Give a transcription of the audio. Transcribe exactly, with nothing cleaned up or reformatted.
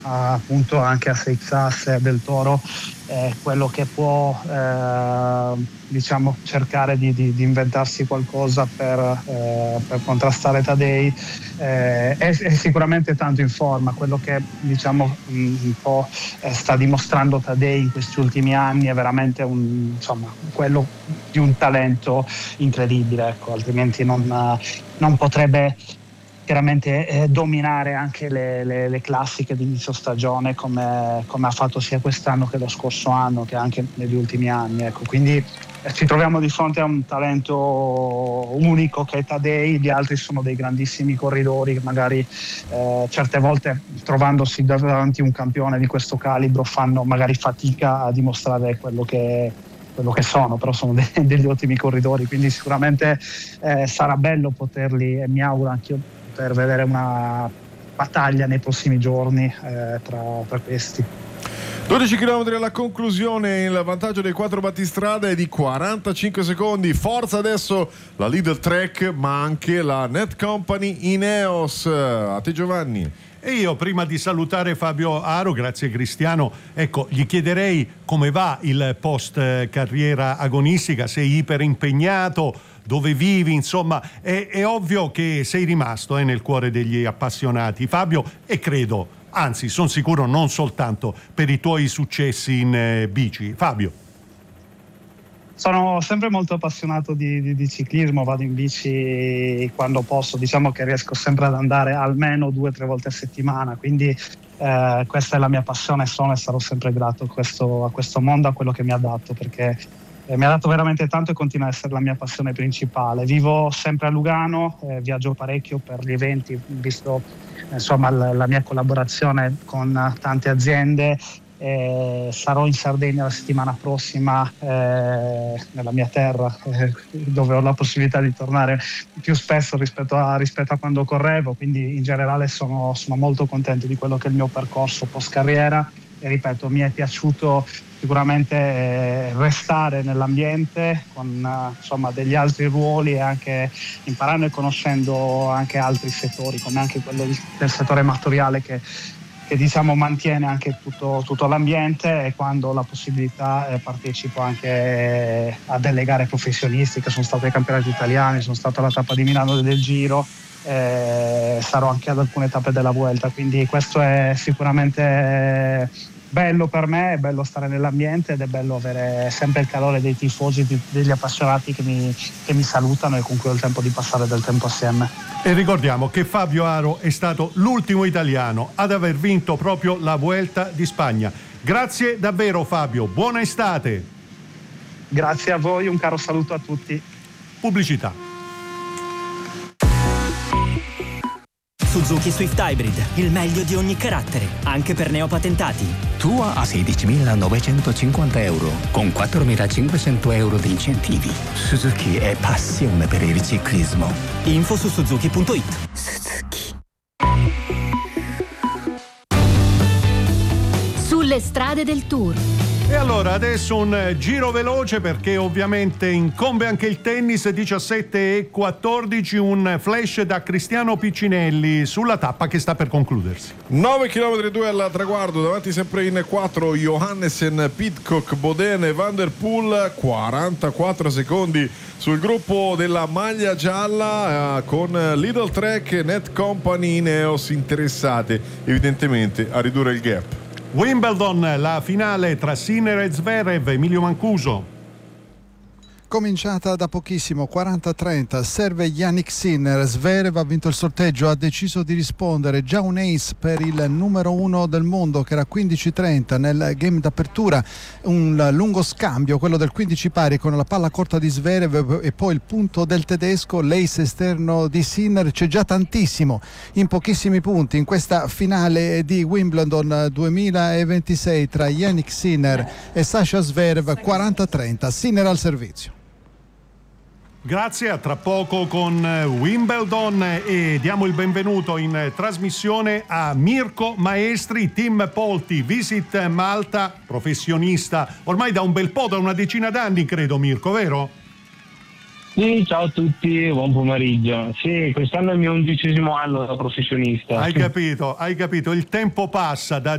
appunto anche a Seix Asse del Toro, è quello che può eh, diciamo cercare di, di, di inventarsi qualcosa per, eh, per contrastare Tadej. Eh, è, è sicuramente tanto in forma, quello che diciamo un po' eh, sta dimostrando Tadej in questi ultimi anni è veramente un, insomma, quello di un talento incredibile, ecco, altrimenti non, non potrebbe chiaramente eh, dominare anche le, le, le classiche di inizio stagione come, come ha fatto sia quest'anno che lo scorso anno, che anche negli ultimi anni, ecco. Quindi eh, ci troviamo di fronte a un talento unico che è Tadej, gli altri sono dei grandissimi corridori che magari eh, certe volte, trovandosi davanti a un campione di questo calibro, fanno magari fatica a dimostrare quello che quello che sono, però sono de- degli ottimi corridori, quindi sicuramente eh, sarà bello poterli, e mi auguro anch'io per vedere una battaglia nei prossimi giorni eh, tra, tra questi. dodici chilometri alla conclusione, il vantaggio dei quattro battistrada è di quarantacinque secondi. Forza adesso la Lidl Trek, ma anche la Net Company Ineos. A te Giovanni. E io, prima di salutare Fabio Aro, grazie Cristiano, ecco, gli chiederei come va il post carriera agonistica, sei iper impegnato, dove vivi, insomma, è, è ovvio che sei rimasto eh, nel cuore degli appassionati, Fabio, e credo, anzi, sono sicuro non soltanto per i tuoi successi in eh, bici. Fabio. Sono sempre molto appassionato di, di, di ciclismo, vado in bici quando posso, diciamo che riesco sempre ad andare almeno due o tre volte a settimana, quindi eh, questa è la mia passione, sono e sarò sempre grato a questo, a questo mondo, a quello che mi ha dato, perché eh, mi ha dato veramente tanto e continua a essere la mia passione principale. Vivo sempre a Lugano, eh, viaggio parecchio per gli eventi, visto insomma la, la mia collaborazione con tante aziende. Eh, sarò in Sardegna la settimana prossima, eh, nella mia terra, eh, dove ho la possibilità di tornare più spesso rispetto a, rispetto a quando correvo, quindi in generale sono, sono molto contento di quello che è il mio percorso post carriera e ripeto, mi è piaciuto sicuramente eh, restare nell'ambiente con eh, insomma degli altri ruoli e anche imparando e conoscendo anche altri settori, come anche quello di, del settore amatoriale che che diciamo mantiene anche tutto, tutto l'ambiente, e quando ho la possibilità eh, partecipo anche eh, a delle gare professionistiche, sono stato ai campionati italiani, sono stato alla tappa di Milano del Giro, eh, sarò anche ad alcune tappe della Vuelta, quindi questo è sicuramente bello per me, è bello stare nell'ambiente ed è bello avere sempre il calore dei tifosi, degli appassionati che mi, che mi salutano e con cui ho il tempo di passare del tempo assieme. E ricordiamo che Fabio Aro è stato l'ultimo italiano ad aver vinto proprio la Vuelta di Spagna. Grazie davvero Fabio, buona estate. Grazie a voi, un caro saluto a tutti. Pubblicità. Suzuki Swift Hybrid, il meglio di ogni carattere, anche per neopatentati. Tua a sedicimilanovecentocinquanta euro, con quattromilacinquecento euro di incentivi. Suzuki è passione per il ciclismo. Info su suzuki punto it. Suzuki. Sulle strade del Tour. E allora adesso un giro veloce, perché ovviamente incombe anche il tennis. Diciassette e quattordici, un flash da Cristiano Piccinelli sulla tappa che sta per concludersi. nove chilometri e due al traguardo, davanti sempre in quattro Johannessen, Pidcock, Bodene e Van der Poel, quarantaquattro secondi sul gruppo della maglia gialla, eh, con Lidl Trek e Net Company Ineos interessate evidentemente a ridurre il gap. Wimbledon, la finale tra Sinner e Zverev. Emilio Mancuso. Cominciata da pochissimo, quaranta a trenta, serve Yannick Sinner. Zverev ha vinto il sorteggio, ha deciso di rispondere, già un ace per il numero uno del mondo che era quindici trenta nel game d'apertura, un lungo scambio, quello del quindici pari con la palla corta di Zverev e poi il punto del tedesco, l'ace esterno di Sinner. C'è già tantissimo in pochissimi punti in questa finale di Wimbledon duemilaventisei tra Yannick Sinner e Sasha Zverev. Quaranta a trenta, Sinner al servizio. Grazie, a tra poco con Wimbledon, e diamo il benvenuto in trasmissione a Mirko Maestri, Team Polti, Visit Malta, professionista ormai da un bel po', da una decina d'anni credo, Mirko, vero? Sì, ciao a tutti, buon pomeriggio. Sì, quest'anno è il mio undicesimo anno da professionista. Hai capito, hai capito, il tempo passa da